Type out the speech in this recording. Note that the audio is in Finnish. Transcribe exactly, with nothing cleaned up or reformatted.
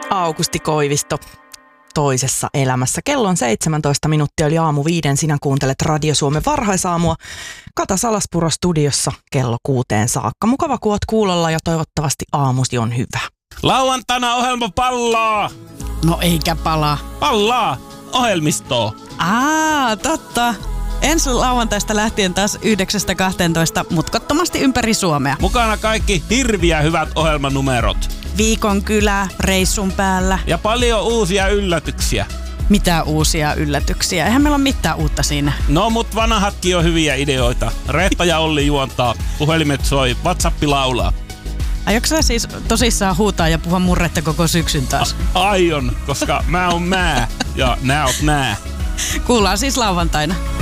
Aukusti Koivisto toisessa elämässä. Kello on seitsemäntoista minuuttia yli aamu viiden. Sinä kuuntelet Radio Suomen varhaisaamua. Kata Salaspuro studiossa kello kuuteen saakka. Mukava, kun oot kuulolla ja toivottavasti aamusi on hyvä. Lauantaina ohjelma pallaa! No eikä palaa. Pallaa! Ohjelmistoa. Aa, totta. Ensi lauantaista lähtien taas yhdeksästä kahteentoista mutkattomasti ympäri Suomea. Mukana kaikki hirviä hyvät ohjelmanumerot. Viikon kylä, reissun päällä. Ja paljon uusia yllätyksiä. Mitä uusia yllätyksiä? Eihän meillä ole mitään uutta siinä. No mut vanhatkin on hyviä ideoita. Reetta ja Olli juontaa, puhelimet soi, WhatsApp laulaa. Aiotko sä siis tosissaan huutaa ja puhua murretta koko syksyn taas? A- aion, koska mä oon mä ja nää oot nää. Kuullaan siis lauantaina.